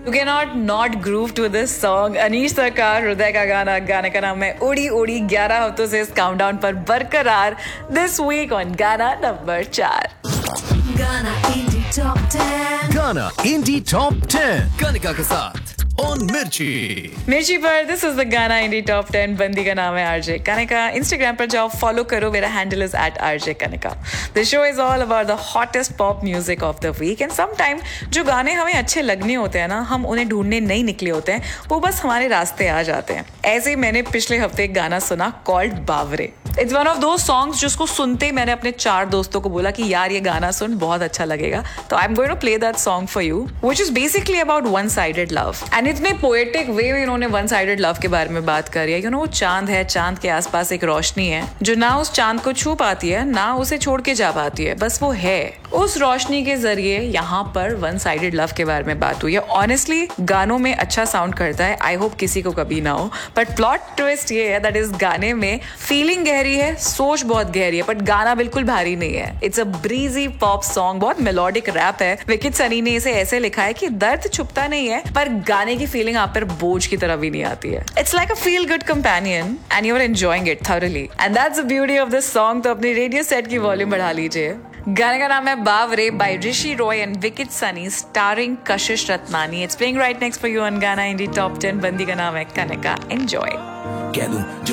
You cannot not groove to this song. Anish सरकार, हृदय का गाना, गाने का नाम है उड़ी उड़ी। 11 हफ्तों से इस काउंटडाउन पर बरकरार। This week on गाना नंबर 4। गाना इंडी टॉप 10। गाना इंडी टॉप 10 कनिका के साथ ऑन मिर्ची पर दिस इज द गाना इंडी टॉप 10। बंदी का नाम है आरजे कनिका। इंस्टाग्राम पर जाओ, फॉलो करो, मेरा handle is @RJ Kanika. The show is all about the hottest pop music of the week. And sometime जो गाने हमें अच्छे लगने होते हैं ना, हम उन्हें ढूंढने नहीं निकले होते हैं, वो बस हमारे रास्ते आ जाते हैं। ऐसे ही मैंने पिछले हफ्ते एक गाना सुना called Baware. It's one of दो सॉन्ग्स जिसको सुनते ही मैंने अपने 4 दोस्तों को बोला कि यार ये गाना सुन, बहुत अच्छा लगेगा। तो I am going to play that song for you, which is basically about one sided love. And इतने पोएटिक वे में इन्होंने वन साइडेड लव के बारे में बात करी है। यू नो, वो चांद है, चांद के आसपास एक रोशनी है जो ना उस चांद को छू पाती है ना उसे छोड़ के जा पाती है, बस वो है। उस रोशनी के जरिए यहाँ पर वन साइडेड लव के बारे में बात हुई है। ऑनेस्टली गानों में अच्छा साउंड करता है, आई होप किसी को कभी ना हो, बट प्लॉट ट्विस्ट ये है दैट इस गाने में फीलिंग गहरी है, सोच बहुत गहरी है, बट गाना बिल्कुल भारी नहीं है। It's a breezy pop song, बहुत मेलोडिक रैप है। विकित सनी ने इसे ऐसे लिखा है कि दर्द छुपता नहीं है पर गाने की फीलिंग आप पर बोझ की तरह भी नहीं आती है। It's like a feel good companion and you are enjoying it thoroughly, and that's the beauty of this song. तो अपनी रेडियो सेट की वॉल्यूम बढ़ा लीजिए। गाने का नाम है बावरे bye Rishi Roy and विकित Sunny, starring Kashish Ratnani. It's playing right next for you on गाना इंडी टॉप 10। बंदी का नाम है कनिका। एंजॉय। कह दूं जो